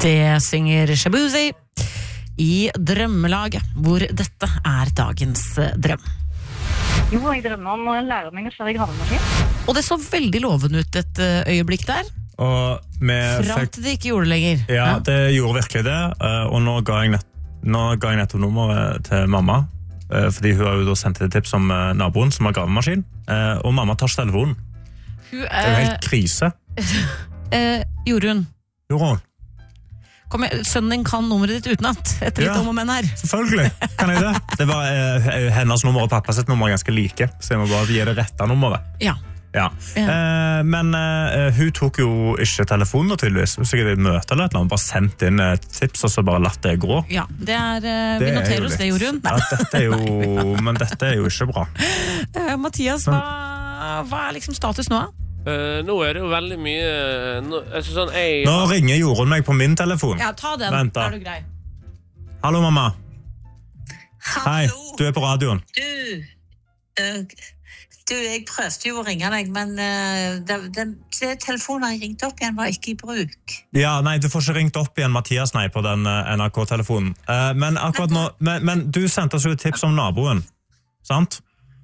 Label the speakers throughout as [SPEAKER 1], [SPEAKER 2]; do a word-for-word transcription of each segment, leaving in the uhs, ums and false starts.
[SPEAKER 1] Det synger Shabuzi I drømmelaget, hvor dette er dagens drøm.
[SPEAKER 2] Jo, jeg drømmer om å lære meg å kjøre i gravemaskin.
[SPEAKER 1] Og det så veldig lovende ut et øyeblikk der.
[SPEAKER 3] Og med
[SPEAKER 1] Frem til det ikke gjorde det lenger.
[SPEAKER 3] Ja, det gjorde virkelig det. Og nå ga jeg, nett, nå ga jeg nettopp nummeret til mamma. Fordi hun har jo da sendt et tips om naboen som har gravemaskin. Og mamma tar ikke telefonen.
[SPEAKER 1] Hun,
[SPEAKER 3] det er jo helt krise.
[SPEAKER 1] eh, Jorunn.
[SPEAKER 3] Jorunn.
[SPEAKER 1] Kom igjen, sønnen din kan nummeret ditt utenat etter litt
[SPEAKER 3] Ja,
[SPEAKER 1] om og men her.
[SPEAKER 3] Selvfølgelig kan jeg det. Det var eh, hennes nummer og pappas sitt nummer ganske like, så jeg må bare gi det rette nummeret.
[SPEAKER 1] Ja.
[SPEAKER 3] Ja. Ja. Eh, men eh, hun tok jo ikke telefonen tydeligvis. Sikkert i et møte eller et eller annet, bare sendt inn et tips og så bare latt det gå.
[SPEAKER 1] Ja, det er, eh,
[SPEAKER 3] det
[SPEAKER 1] vi noterer
[SPEAKER 3] er
[SPEAKER 1] oss det, Jorunn.
[SPEAKER 3] Ja, dette er jo, men dette er jo ikke bra.
[SPEAKER 1] Eh, Mathias, hva, hva er liksom status nå?
[SPEAKER 4] Uh, nå er det jo veldig mye nå, altså sånn, jeg...
[SPEAKER 3] Nå ringer Jorunn meg på min telefon.
[SPEAKER 1] Ja, ta den.
[SPEAKER 3] Vent da.
[SPEAKER 1] Er du grei?
[SPEAKER 3] Hallo, mamma.
[SPEAKER 5] Hallo.
[SPEAKER 3] Hei, du er på radioen.
[SPEAKER 5] Du, uh, du, jeg prøvde jo å ringe deg, men uh, det, det, det telefonen jeg ringte opp igjen var ikke I bruk.
[SPEAKER 3] Ja, nei, du får ikke ringt opp igjen, Mathias, nei, på den uh, N R K-telefonen. Uh, men akkurat nå, men, men du sendte oss jo et tips om naboen, sant?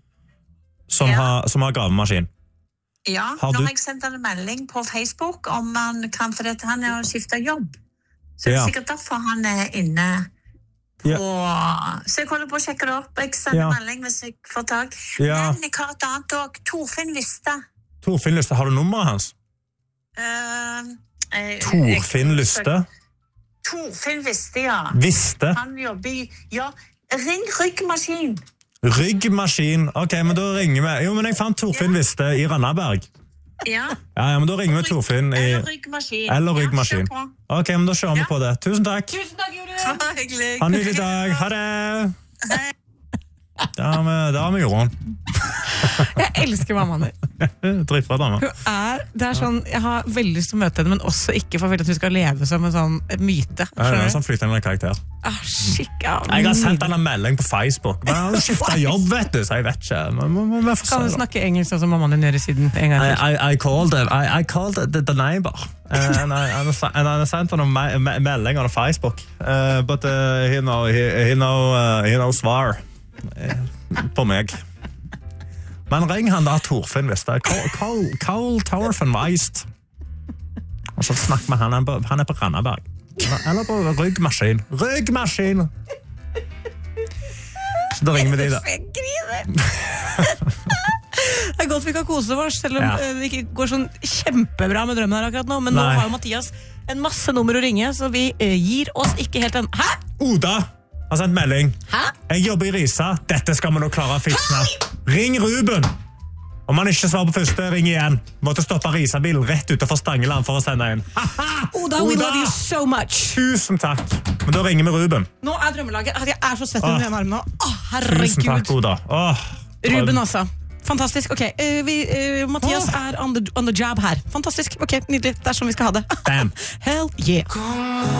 [SPEAKER 3] Som,
[SPEAKER 5] Ja.
[SPEAKER 3] har, som har gravemaskin.
[SPEAKER 5] Ja,
[SPEAKER 3] Har
[SPEAKER 5] nå
[SPEAKER 3] du-
[SPEAKER 5] har jeg sendt en melding på Facebook om han kan, for dette, han har skiftet jobb. Så det
[SPEAKER 3] Ja.
[SPEAKER 5] er sikkert derfor han er inne på... Så jeg holder på å sjekke det opp. Jeg sender
[SPEAKER 3] Ja.
[SPEAKER 5] melding hvis jeg får tag.
[SPEAKER 3] Ja.
[SPEAKER 5] Men jeg har et annet også. Torfinn Liste.
[SPEAKER 3] Torfinn Lyste, har du nummeret hans?
[SPEAKER 5] Uh, jeg-
[SPEAKER 3] Torfinn Lyste?
[SPEAKER 5] Torfinn Liste, ja.
[SPEAKER 3] Visste?
[SPEAKER 5] Han jobber I... Ja, ring ryggmaskin.
[SPEAKER 3] Ryggmaskin. Ok, men da ringer vi. Jo, men jeg fant Torfinn Visste I Randaberg.
[SPEAKER 5] Ja.
[SPEAKER 3] Ja, ja, men da ringer vi Torfinn I...
[SPEAKER 5] Eller ryggmaskin.
[SPEAKER 3] Eller ryggmaskin.
[SPEAKER 5] Ja, kjør på.
[SPEAKER 3] Ok, men da kjører vi
[SPEAKER 5] Ja.
[SPEAKER 3] på det. Tusen takk.
[SPEAKER 1] Tusen takk, Jorunn!
[SPEAKER 5] Så hyggelig.
[SPEAKER 3] Ha en nydelig dag. Ha det. Da har vi, da har vi Jorunn.
[SPEAKER 1] Jeg elsker mammaen din.
[SPEAKER 3] Dritbra dame.
[SPEAKER 1] Hun er, det er sånn, jeg har veldig lyst til å møte henne, men også ikke for at hun skal leve som en sånn myte.
[SPEAKER 3] Ja, det er en sånn flytende karakter.
[SPEAKER 1] Ah, skikk av.
[SPEAKER 3] Jeg har sendt henne en melding på Facebook. Men han har skiftet jobb, vet du, så jeg vet ikke. Men, men, men, vi får se
[SPEAKER 1] Kan du
[SPEAKER 3] da.
[SPEAKER 1] snakke engelsk sånn som mammaen din gjør I siden en gang
[SPEAKER 3] I,
[SPEAKER 1] til?
[SPEAKER 3] I, I called it. I, I called it the, the neighbor. Uh, and, I, and, I, and I sent him a me me melding on Facebook. Uh, but uh, he know he, he know uh, he know svar uh, på meg. Men ring han da Torfinn Visste. Call, call, call Torfinn Weist. Og så snakk med han. Han er på, han er på Randaberg. Eller på ryggmaskin. Ryggmaskin! Så da ringer vi de da.
[SPEAKER 1] Jeg griner! Det er godt vi kan kose oss, selv om
[SPEAKER 3] Ja.
[SPEAKER 1] eh, det ikke går sånn kjempebra med drømmen her akkurat nå, men nå
[SPEAKER 3] Nei.
[SPEAKER 1] har jo Mathias en masse nummer å ringe, så vi eh, gir oss ikke helt en... Hæ?
[SPEAKER 3] Oda har sendt melding.
[SPEAKER 1] Hæ?
[SPEAKER 3] Jeg jobber I Risa. Dette skal vi nå klare å fikse. Ring Ruben. Om han ikke svarer på første, ring igjen. Måtte stoppe Risa-bilen rett utenfor Stangeland for å sende inn.
[SPEAKER 1] Oda, we love you so much!
[SPEAKER 3] Tusen takk. Men da ringer vi Ruben.
[SPEAKER 1] Nå er drømmelaget, jeg er så svett
[SPEAKER 3] Åh.
[SPEAKER 1] under den armen nå. Åh,
[SPEAKER 3] Tusen takk,
[SPEAKER 1] herregud.
[SPEAKER 3] Oda. Åh, drøm.
[SPEAKER 1] Ruben altså. Fantastisk, ok. Eh, vi, eh, Mathias er on the, on the job her. Fantastisk, ok, nydelig. Det er sånn vi skal ha det.
[SPEAKER 3] Bam.
[SPEAKER 1] Hell yeah.